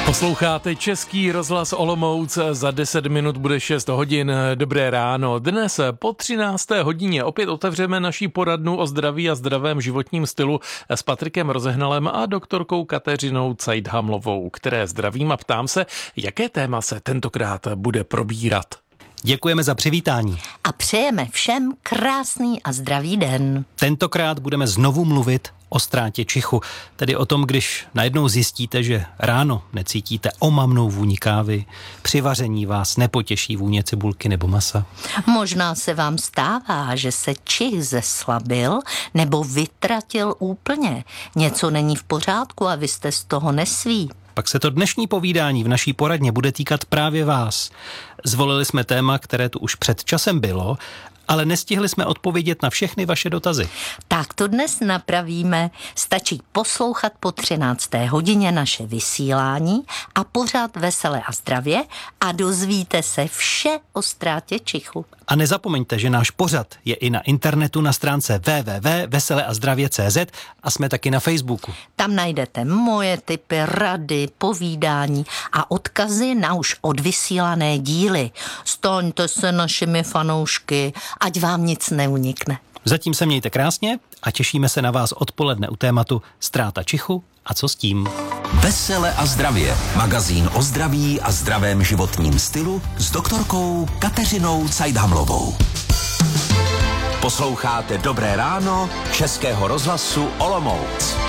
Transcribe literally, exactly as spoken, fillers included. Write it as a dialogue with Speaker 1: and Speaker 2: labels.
Speaker 1: Posloucháte Český rozhlas Olomouc, za deset minut bude šest hodin. Dobré ráno. Dnes po třinácté hodině opět otevřeme naší poradnu o zdraví a zdravém životním stylu s Patrikem Rozehnalem a doktorkou Kateřinou Caidhamlovou, které zdravím a ptám se, jaké téma se tentokrát bude probírat.
Speaker 2: Děkujeme za přivítání.
Speaker 3: A přejeme všem krásný a zdravý den.
Speaker 2: Tentokrát budeme znovu mluvit o ztrátě čichu, tedy o tom, když najednou zjistíte, že ráno necítíte omamnou vůni kávy, při vaření vás nepotěší vůně cibulky nebo masa.
Speaker 3: Možná se vám stává, že se čich zeslabil nebo vytratil úplně. Něco není v pořádku a vy jste z toho nesví.
Speaker 2: Pak se to dnešní povídání v naší poradně bude týkat právě vás. Zvolili jsme téma, které tu už před časem bylo, ale nestihli jsme odpovědět na všechny vaše dotazy.
Speaker 3: Tak to dnes napravíme. Stačí poslouchat po třinácté hodině naše vysílání a pořád veselé a zdravě a dozvíte se vše o ztrátě čichu.
Speaker 2: A nezapomeňte, že náš pořad je i na internetu na stránce w w w tečka veseleazdravě tečka c z a jsme taky na Facebooku.
Speaker 3: Tam najdete moje tipy, rady, povídání a odkazy na už odvysílané díly. Staňte se našimi fanoušky, ať vám nic neunikne.
Speaker 2: Zatím se mějte krásně a těšíme se na vás odpoledne u tématu ztráta čichu a co s tím.
Speaker 4: Vesele a zdravě. Magazín o zdraví a zdravém životním stylu s doktorkou Kateřinou Caidhamlovou. Posloucháte Dobré ráno Českého rozhlasu Olomouc.